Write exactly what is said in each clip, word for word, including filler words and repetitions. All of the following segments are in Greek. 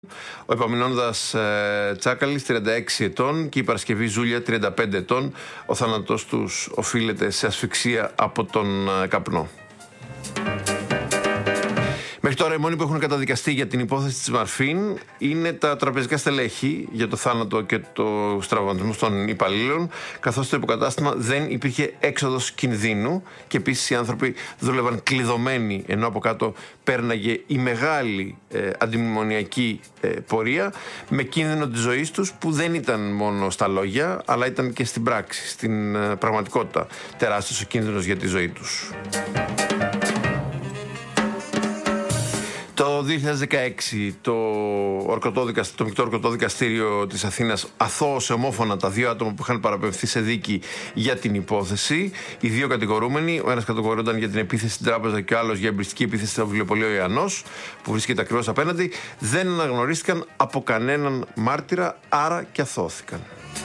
Ο Επαμεινώντας ε, Τσάκαλης, τριάντα έξι ετών, και η Παρασκευή Ζούλια, τριάντα πέντε ετών. Ο θάνατός τους οφείλεται σε ασφυξία από τον ε, καπνό. Μέχρι τώρα οι μόνοι που έχουν καταδικαστεί για την υπόθεση της Μαρφίν είναι τα τραπεζικά στελέχη για το θάνατο και το στραβωματισμό των υπαλλήλων, καθώς στο υποκατάστημα δεν υπήρχε έξοδος κινδύνου και επίσης οι άνθρωποι δούλευαν κλειδωμένοι, ενώ από κάτω πέρναγε η μεγάλη ε, αντιμνημονιακή ε, πορεία, με κίνδυνο της ζωής τους που δεν ήταν μόνο στα λόγια αλλά ήταν και στην πράξη, στην ε, πραγματικότητα. Τεράστιος ο κίνδυνος για τη ζωή τους. Το δύο χιλιάδες δεκαέξι το, το μεικτό ορκωτό δικαστήριο της Αθήνας αθώωσε ομόφωνα τα δύο άτομα που είχαν παραπεμφθεί σε δίκη για την υπόθεση. Οι δύο κατηγορούμενοι, ο ένας κατηγορούνταν για την επίθεση στην τράπεζα και ο άλλος για εμπριστική επίθεση στο βιβλιοπωλείο Ιαννός, που βρίσκεται ακριβώς απέναντι, δεν αναγνωρίστηκαν από κανέναν μάρτυρα, άρα και αθώθηκαν.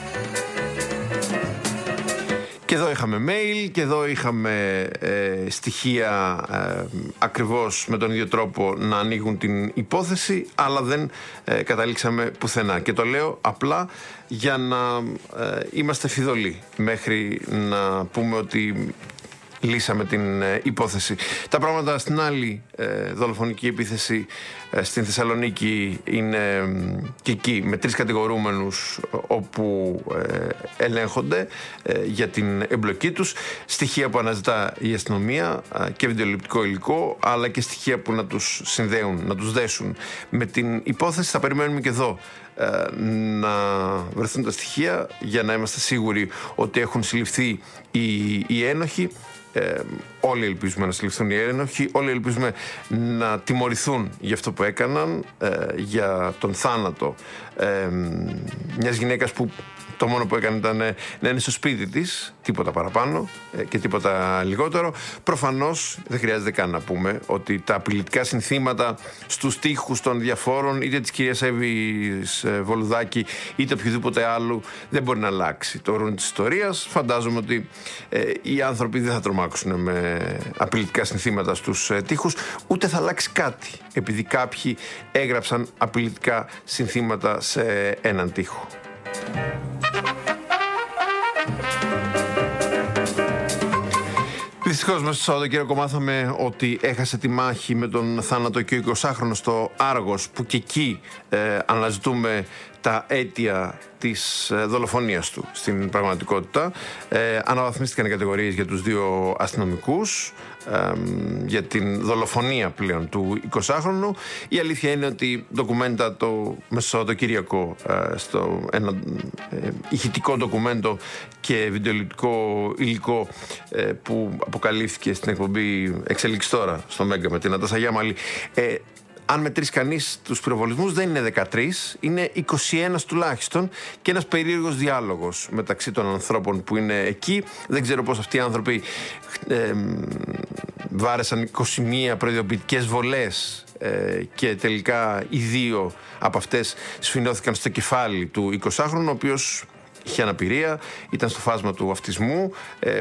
Και εδώ είχαμε mail και εδώ είχαμε ε, στοιχεία ε, ακριβώς με τον ίδιο τρόπο να ανοίγουν την υπόθεση, αλλά δεν ε, καταλήξαμε πουθενά. Και το λέω απλά για να ε, είμαστε φιδωλοί μέχρι να πούμε ότι λύσαμε την ε, υπόθεση. Τα πράγματα στην άλλη ε, δολοφονική επίθεση ε, στην Θεσσαλονίκη είναι ε, και εκεί με τρεις κατηγορούμενους όπου ε, ελέγχονται ε, για την εμπλοκή τους, στοιχεία που αναζητά η αστυνομία ε, και βιντεοληπτικό υλικό, αλλά και στοιχεία που να τους συνδέουν, να τους δέσουν με την υπόθεση. Θα περιμένουμε και εδώ ε, να βρεθούν τα στοιχεία για να είμαστε σίγουροι ότι έχουν συλληφθεί οι, οι ένοχοι. Ε, όλοι ελπίζουμε να συλληφθούν οι ένοχοι, όλοι ελπίζουμε να τιμωρηθούν για αυτό που έκαναν, ε, για τον θάνατο ε, μιας γυναίκας που το μόνο που έκανε ήταν να είναι στο σπίτι της, τίποτα παραπάνω ε, και τίποτα λιγότερο. Προφανώς δεν χρειάζεται καν να πούμε ότι τα απειλητικά συνθήματα στους τοίχους των διαφόρων, είτε της κυρίας Εύης Βολουδάκη είτε οποιοδήποτε άλλου, δεν μπορεί να αλλάξει το ρούν της ιστορίας. Φαντάζομαι ότι ε, οι άνθρωποι δεν θα τρομάξουν με απειλητικά συνθήματα στους ε, τοίχους, ούτε θα αλλάξει κάτι επειδή κάποιοι έγραψαν απειλητικά συνθήματα σε έναν τοίχο. Δυστυχώς μέσα στο Σαββατοκύριακο μάθαμε ότι έχασε τη μάχη με τον θάνατο και ο εικοσάχρονος στο Άργος, που και εκεί ε, αναζητούμε τα αίτια της ε, δολοφονίας του στην πραγματικότητα. Ε, αναβαθμίστηκαν οι κατηγορίες για τους δύο αστυνομικούς ε, για την δολοφονία πλέον του εικοσάχρονου. Η αλήθεια είναι ότι ντοκουμέντα το μέσα στο Σαββατοκύριακο ε, στο ένα ε, ηχητικό ντοκουμέντο και βιντεοληπτικό υλικό ε, που αποκαλύφθηκε στην εκπομπή Εξελίξεις Τώρα στο Μέγκα με την Νατάσα Γιάμαλη, ε, αν μετρήσει κανείς τους πυροβολισμούς, δεν είναι δεκατρείς, είναι είκοσι ένα τουλάχιστον, και ένας περίεργος διάλογος μεταξύ των ανθρώπων που είναι εκεί. Δεν ξέρω πώς αυτοί οι άνθρωποι ε, βάρεσαν είκοσι μία προειδοποιητικές βολές ε, και τελικά οι δύο από αυτές σφινώθηκαν στο κεφάλι του εικοσάχρονου, ο οποίος είχε αναπηρία, ήταν στο φάσμα του αυτισμού. Ε,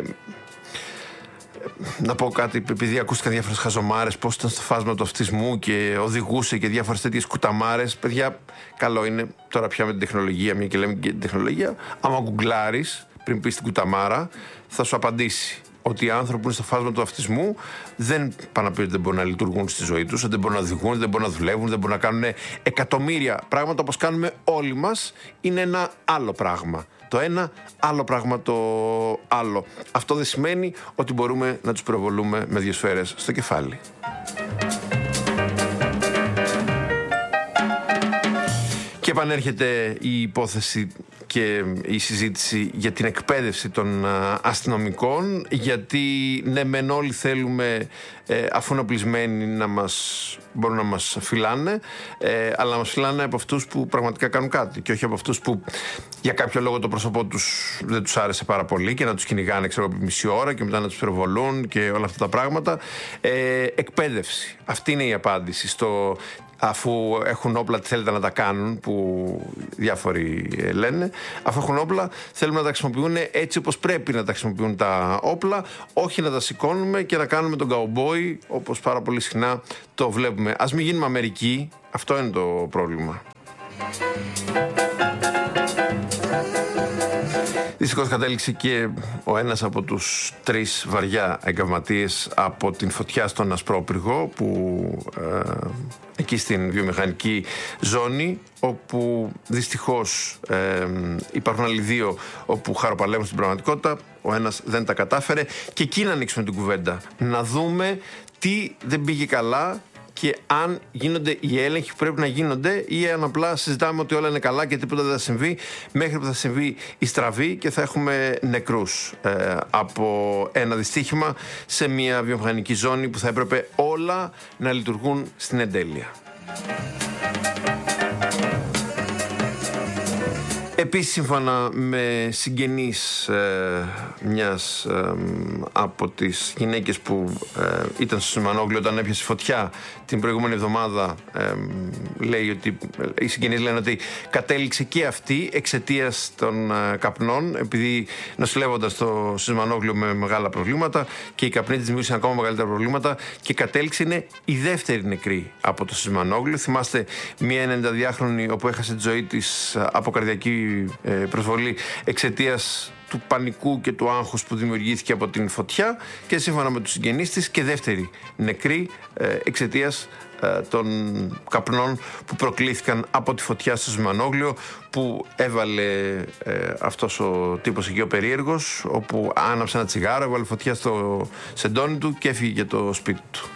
Να πω κάτι, επειδή ακούστηκαν διάφορες χαζομάρες, πώς ήταν στο φάσμα του αυτισμού και οδηγούσε και διάφορες τέτοιες κουταμάρες. Παιδιά, καλό είναι τώρα πια με την τεχνολογία, μια και λέμε και την τεχνολογία. Άμα γκουγκλάρεις πριν πεις την κουταμάρα, θα σου απαντήσει ότι οι άνθρωποι που είναι στο φάσμα του αυτισμού δεν πάνε να πει ότι δεν μπορούν να λειτουργούν στη ζωή τους, δεν μπορούν να οδηγούν, δεν μπορούν να δουλεύουν, δεν μπορούν να κάνουν εκατομμύρια πράγματα όπως κάνουμε όλοι μας. Είναι ένα άλλο πράγμα το ένα, άλλο πράγμα το άλλο. Αυτό δεν σημαίνει ότι μπορούμε να τους προβολούμε με δύο σφαίρες στο κεφάλι. Και επανέρχεται η υπόθεση και η συζήτηση για την εκπαίδευση των αστυνομικών, γιατί ναι μεν όλοι θέλουμε ε, αφού είναι οπλισμένοι να μας, μπορούν να μας φυλάνε, ε, αλλά να μας φυλάνε από αυτούς που πραγματικά κάνουν κάτι και όχι από αυτούς που για κάποιο λόγο το πρόσωπό τους δεν τους άρεσε πάρα πολύ και να τους κυνηγάνε ξέρω μισή ώρα και μετά να τους πυροβολούν και όλα αυτά τα πράγματα. ε, εκπαίδευση, αυτή είναι η απάντηση στο αφού έχουν όπλα, τι θέλετε να τα κάνουν, που διάφοροι λένε. Αφού έχουν όπλα, θέλουμε να τα χρησιμοποιούν έτσι όπως πρέπει να τα χρησιμοποιούν τα όπλα, όχι να τα σηκώνουμε και να κάνουμε τον καουμπόι, όπως πάρα πολύ συχνά το βλέπουμε. Ας μην γίνουμε Αμερική, αυτό είναι το πρόβλημα. Δυστυχώς κατέληξε και ο ένας από τους τρεις βαριά εγκαυματίες από την φωτιά στον Ασπρόπυργο, που ε, εκεί στην βιομηχανική ζώνη, όπου δυστυχώς ε, υπάρχουν άλλοι δύο όπου χαροπαλεύουν στην πραγματικότητα. Ο ένας δεν τα κατάφερε, και εκεί να ανοίξουμε την κουβέντα, να δούμε τι δεν πήγε καλά και αν γίνονται οι έλεγχοι που πρέπει να γίνονται, ή αν απλά συζητάμε ότι όλα είναι καλά και τίποτα δεν θα συμβεί, μέχρι που θα συμβεί η στραβή και θα έχουμε νεκρούς ε, από ένα δυστύχημα σε μια βιομηχανική ζώνη που θα έπρεπε όλα να λειτουργούν στην εντέλεια. Επίσης, σύμφωνα με συγγενείς ε, μιας ε, από τις γυναίκες που ε, ήταν στο Σιμανόγλιο όταν έπιασε φωτιά την προηγούμενη εβδομάδα, ε, λέει ότι, οι συγγενείς λένε ότι κατέληξε και αυτή εξαιτίας των ε, καπνών, επειδή νοσηλεύοντας στο Σιμανόγλιο με μεγάλα προβλήματα και οι καπνοί της δημιούργησαν ακόμα μεγαλύτερα προβλήματα, και κατέληξε, είναι η δεύτερη νεκρή από το Σιμανόγλιο. Θυμάστε μια ενενηνταδυάχρονη όπου έχασε τη ζωή της από καρδιακή προσβολή εξαιτίας του πανικού και του άγχους που δημιουργήθηκε από την φωτιά, και σύμφωνα με τους συγγενείς της και δεύτερη νεκρή εξαιτίας των καπνών που προκλήθηκαν από τη φωτιά στο Σιμανόγλιο, που έβαλε ε, αυτός ο τύπος εκεί ο περίεργος, όπου άναψε ένα τσιγάρο, έβαλε φωτιά στο σεντόνι του και έφυγε για το σπίτι του.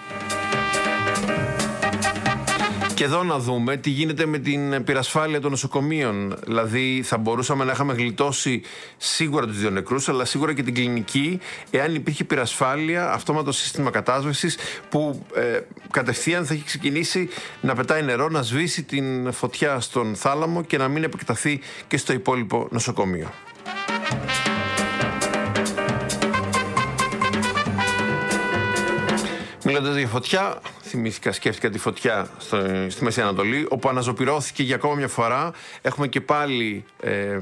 Και εδώ να δούμε τι γίνεται με την πυρασφάλεια των νοσοκομείων. Δηλαδή, θα μπορούσαμε να είχαμε γλιτώσει σίγουρα τους δύο νεκρούς, αλλά σίγουρα και την κλινική, εάν υπήρχε πυρασφάλεια, αυτόματο σύστημα κατάσβεσης που ε, κατευθείαν θα έχει ξεκινήσει να πετάει νερό, να σβήσει την φωτιά στον θάλαμο και να μην επεκταθεί και στο υπόλοιπο νοσοκομείο. Μιλώντας για φωτιά, θυμήθηκα, σκέφτηκα τη φωτιά στο, στη Μέση Ανατολή, όπου αναζωπυρώθηκε για ακόμα μια φορά. Έχουμε και πάλι ε, ε,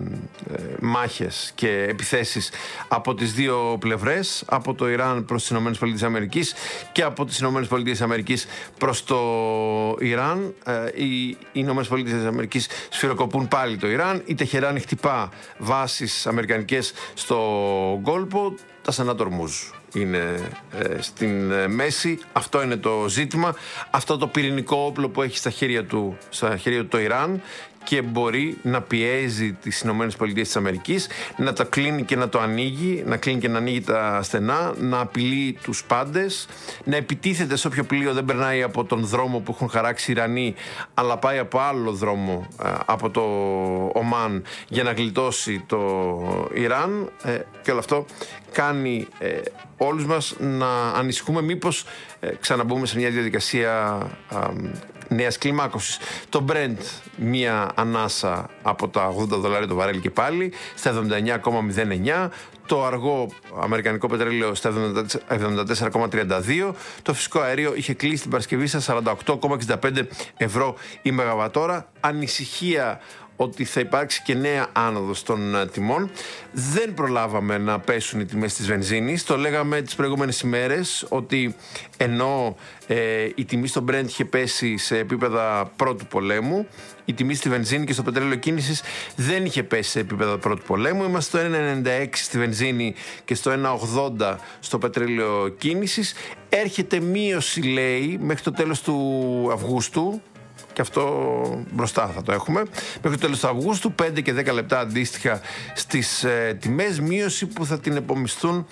μάχες και επιθέσεις από τις δύο πλευρές, από το Ιράν προς τις Ηνωμένες Πολιτείες Αμερικής και από τις Ηνωμένες Πολιτείες Αμερικής προς το Ιράν. Ε, οι, οι Ηνωμένες Πολιτείες Αμερικής σφυροκοπούν πάλι το Ιράν. Η Τεχεράνη χτυπά βάσεις αμερικανικές στο κόλπο. Τα Σενάτορ Μουζ είναι ε, στην ε, μέση. Αυτό είναι το ζήτημα. Αυτό το πυρηνικό όπλο που έχει στα χέρια του, στα χέρια του το Ιράν, και μπορεί να πιέζει τις Ηνωμένες Πολιτείες της Αμερικής, να τα κλείνει και να το ανοίγει, να κλείνει και να ανοίγει τα στενά, να απειλεί τους πάντες, να επιτίθεται σε όποιο πλοίο δεν περνάει από τον δρόμο που έχουν χαράξει οι Ιρανοί, αλλά πάει από άλλο δρόμο, από το Ομάν, για να γλιτώσει το Ιράν. Ε, και όλο αυτό κάνει ε, όλους μας να ανησυχούμε μήπως ε, ξαναμπούμε σε μια διαδικασία α, νέας κλιμάκωσης. Το Brent, μία ανάσα από τα ογδόντα δολάρια το βαρέλι και πάλι, στα εβδομήντα εννιά κόμμα μηδέν εννιά. Το αργό αμερικανικό πετρέλαιο στα εβδομήντα τέσσερα κόμμα τριάντα δύο. Το φυσικό αέριο είχε κλείσει την Παρασκευή στα σαράντα οκτώ κόμμα εξήντα πέντε ευρώ η μεγαβατόρα. Ανησυχία ότι θα υπάρξει και νέα άνοδος των τιμών. Δεν προλάβαμε να πέσουν οι τιμές της βενζίνης. Το λέγαμε τις προηγούμενες ημέρες ότι ενώ ε, η τιμή στο Brent είχε πέσει σε επίπεδα πρώτου πολέμου, η τιμή στη βενζίνη και στο πετρέλαιο κίνησης δεν είχε πέσει σε επίπεδα πρώτου πολέμου. Είμαστε στο ένα ενενήντα έξι στη βενζίνη και στο ένα ογδόντα στο πετρέλαιο κίνησης. Έρχεται μείωση, λέει, μέχρι το τέλος του Αυγούστου. Και αυτό μπροστά θα το έχουμε. Μέχρι το τέλος του Αυγούστου, πέντε και δέκα λεπτά αντίστοιχα στις ε, τιμές, μείωση που θα την επομισθούν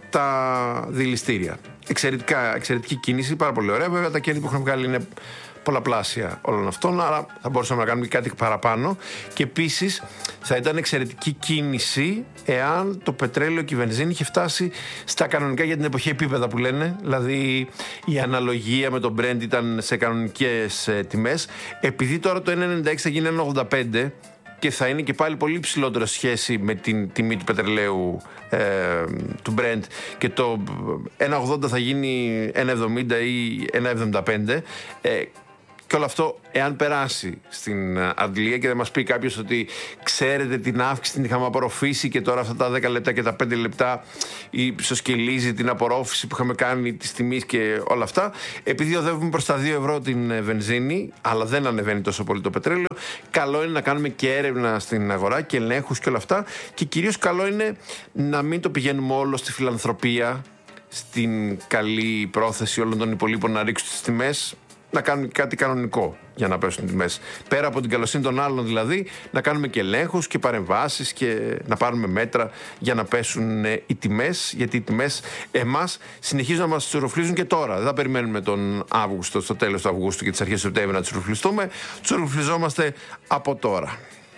τα δηληστήρια. Εξαιρετικά, εξαιρετική κίνηση, πάρα πολύ ωραία. Βέβαια, τα κέρδη που έχουν βγάλει είναι πολλαπλάσια όλων αυτών, άρα θα μπορούσαμε να κάνουμε κάτι παραπάνω. Και επίσης θα ήταν εξαιρετική κίνηση εάν το πετρέλαιο και η βενζίνη είχε φτάσει στα κανονικά για την εποχή επίπεδα που λένε, δηλαδή η αναλογία με τον Brent ήταν σε κανονικές ε, τιμές. Επειδή τώρα το ένα ενενήντα έξι θα γίνει ένα ογδόντα πέντε και θα είναι και πάλι πολύ ψηλότερο σχέση με την τιμή του πετρελαίου ε, του Brent, και το ένα ογδόντα θα γίνει ένα εβδομήντα ή ένα εβδομήντα πέντε, ε, Και όλο αυτό, εάν περάσει στην αντλία και δεν μας πει κάποιος ότι ξέρετε την αύξηση την είχαμε απορροφήσει και τώρα αυτά τα δέκα λεπτά και τα πέντε λεπτά ισοσκελίζει την απορρόφηση που είχαμε κάνει της τιμής και όλα αυτά, επειδή οδεύουμε προς τα δύο ευρώ την βενζίνη, αλλά δεν ανεβαίνει τόσο πολύ το πετρέλαιο, καλό είναι να κάνουμε και έρευνα στην αγορά και ελέγχους και όλα αυτά, και κυρίως καλό είναι να μην το πηγαίνουμε όλο στη φιλανθρωπία, στην καλή πρόθεση όλων των υπολείπων να ρίξουν τις τιμές, να κάνουμε κάτι κανονικό για να πέσουν τις τιμές. Πέρα από την καλοσύνη των άλλων δηλαδή, να κάνουμε και ελέγχους και παρεμβάσεις και να πάρουμε μέτρα για να πέσουν οι τιμές, γιατί οι τιμές εμάς συνεχίζουν να μας τσουρουφλίζουν και τώρα. Δεν θα περιμένουμε τον Αύγουστο, στο τέλος του Αυγούστου και τις αρχές του Σεπτέμβρη να τσουρουφλιστούμε. Τσουρουφλιζόμαστε από τώρα.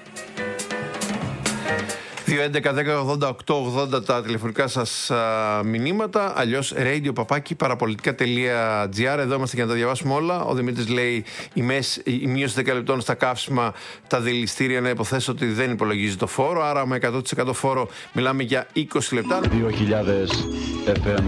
δύο έντεκα δέκα ογδόντα οκτώ ογδόντα τα τηλεφωνικά σας α, μηνύματα, αλλιώς radio παπάκι παραπολιτικά τελεία τζι άρ. Εδώ είμαστε για να τα διαβάσουμε όλα. Ο Δημήτρης λέει η, μες, η μείωση δέκα λεπτών στα καύσιμα, τα δηληστήρια, να υποθέσω ότι δεν υπολογίζει το φόρο, άρα με εκατό τοις εκατό φόρο μιλάμε για είκοσι λεπτά. δύο χιλιάδες εφ εμ.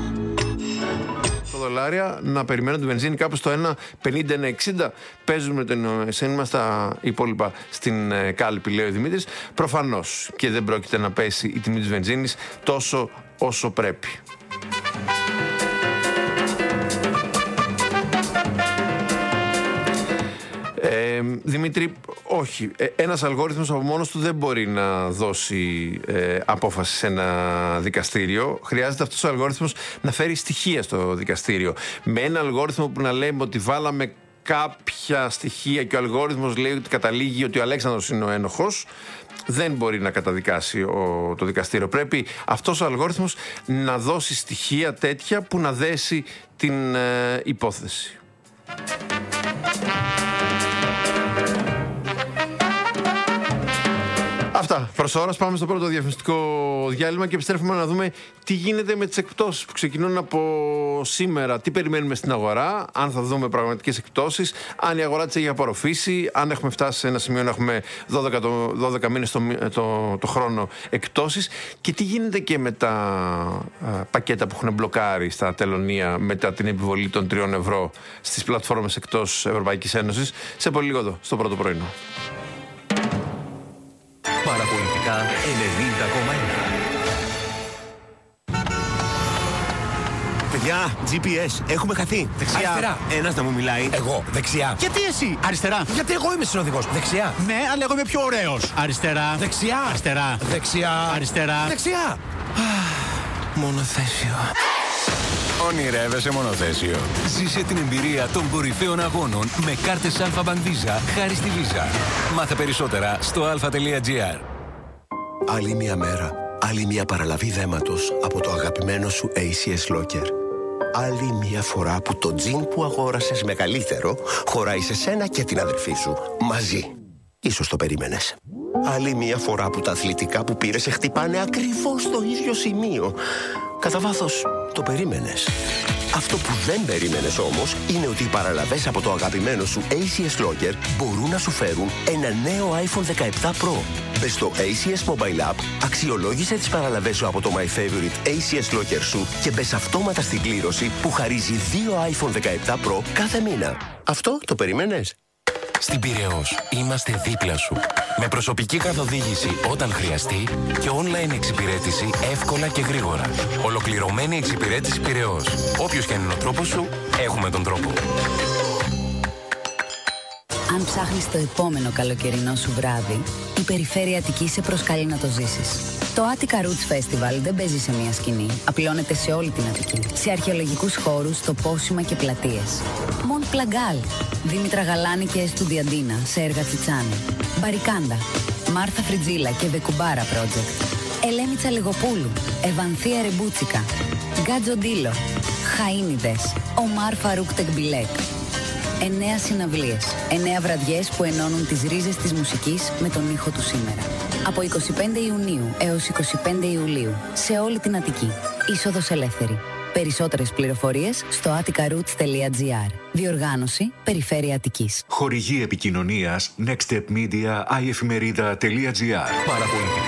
Δολάρια, να περιμένουν τη βενζίνη κάπου στο ένα πενήντα ένα εξήντα. Παίζουμε τον σένιμα στα υπόλοιπα στην ε, κάλπη, λέει ο Δημήτρης. Προφανώς και δεν πρόκειται να πέσει η τιμή της βενζίνης τόσο όσο πρέπει. Ε, Δημήτρη, όχι. Ε, ένας αλγόριθμος από μόνος του δεν μπορεί να δώσει ε, απόφαση σε ένα δικαστήριο. Χρειάζεται αυτός ο αλγόριθμος να φέρει στοιχεία στο δικαστήριο. Με ένα αλγόριθμο που να λέμε ότι βάλαμε κάποια στοιχεία και ο αλγόριθμος λέει ότι καταλήγει ότι ο Αλέξανδρος είναι ο ένοχος, δεν μπορεί να καταδικάσει ο, το δικαστήριο. Πρέπει αυτός ο αλγόριθμος να δώσει στοιχεία τέτοια που να δέσει την ε, υπόθεση. Αυτά. Προς ώρας πάμε στο πρώτο διαφημιστικό διάλειμμα και επιστρέφουμε να δούμε τι γίνεται με τις εκπτώσεις που ξεκινούν από σήμερα. Τι περιμένουμε στην αγορά, αν θα δούμε πραγματικές εκπτώσεις, αν η αγορά της έχει απορροφήσει, αν έχουμε φτάσει σε ένα σημείο να έχουμε δώδεκα, το, δώδεκα μήνες το, το, το χρόνο εκπτώσεις, και τι γίνεται και με τα α, πακέτα που έχουν μπλοκάρει στα τελωνεία μετά την επιβολή των τριών ευρώ στις πλατφόρμες εκτός Ευρωπαϊκής Ένωσης. Σε πολύ λίγο εδώ, στο πρώτο πρωινό. Παραπολιτικά ενενήντα κόμμα ένα. Παιδιά, τζι πι ες, έχουμε χαθεί. Δεξιά. Αριστερά. Ένας να μου μιλάει. Εγώ. Δεξιά. Γιατί εσύ? Αριστερά. Γιατί εγώ είμαι συνοδηγός. Δεξιά. Ναι, αλλά εγώ είμαι πιο ωραίος. Αριστερά. Δεξιά. Αριστερά. Δεξιά. Αριστερά. Δεξιά. Μονοθέσιο. Ονειρεύεσαι μονοθέσιο. Ζήσε την εμπειρία των κορυφαίων αγώνων με κάρτες Alpha Bank Visa χάρη στη Visa. Μάθε περισσότερα στο αλφα τελεία τζι άρ. Άλλη μια μέρα, άλλη μια παραλαβή δέματος από το αγαπημένο σου έι σι ες Locker. Άλλη μια φορά που το τζιν που αγόρασες μεγαλύτερο χωράει σε σένα και την αδερφή σου μαζί. Ίσως το περίμενες. Άλλη μια φορά που τα αθλητικά που πήρες σε χτυπάνε ακριβώς στο ίδιο σημείο. Κατά βάθος, το περίμενες. Αυτό που δεν περίμενες όμως είναι ότι οι παραλαβές από το αγαπημένο σου έι σι ες Locker μπορούν να σου φέρουν ένα νέο άιφον δεκαεπτά Pro. Μπες στο έι σι ες Mobile App, αξιολόγησε τις παραλαβές σου από το My Favorite έι σι ες Locker σου και μπες αυτόματα στην κλήρωση που χαρίζει δύο άιφον δεκαεπτά Pro κάθε μήνα. Αυτό το περίμενες? Στην Πειραιώς είμαστε δίπλα σου. Με προσωπική καθοδήγηση όταν χρειαστεί και online εξυπηρέτηση εύκολα και γρήγορα. Ολοκληρωμένη εξυπηρέτηση Πειραιώς. Όποιος και αν είναι ο τρόπος σου, έχουμε τον τρόπο. Αν ψάχνεις το επόμενο καλοκαιρινό σου βράδυ, η Περιφέρεια Αττικής σε προσκαλεί να το ζήσεις. Το Attica Roots Festival δεν παίζει σε μια σκηνή. Απλώνεται σε όλη την Αττική. Σε αρχαιολογικούς χώρους, τοπόσιμα και πλατείες. Μοντ Πλαγκάλ, Δήμητρα Γαλάνη και Εστουδιαντίνα σε έργα Τσιτσάνη. Μπαρικάντα, Μάρθα Φριτζίλα και Βεκουμπάρα Project. Ελένη Τσαλιγοπούλου, Ευανθία Ρεμπούτσικα. Γκάτζο Ντίλο, Χαΐνιδες, Ομάρ Φαρούκ Τεκμπιλέκ. Εννέα συναυλίες, εννέα βραδιές που ενώνουν τις ρίζες της μουσικής με τον ήχο του σήμερα. Από εικοστή πέμπτη Ιουνίου έως εικοστή πέμπτη Ιουλίου, σε όλη την Αττική. Είσοδος ελεύθερη. Περισσότερες πληροφορίες στο attica roots τελεία τζι άρ. Διοργάνωση Περιφέρεια Αττικής. Χορηγή επικοινωνίας nextstep media i εφημερίδα τελεία τζι άρ. Παραπολιτικά.